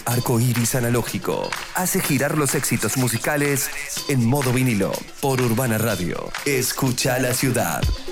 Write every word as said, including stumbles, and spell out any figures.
Arco Iris Analógico hace girar los éxitos musicales en modo vinilo por Urbana Radio. Escucha la ciudad.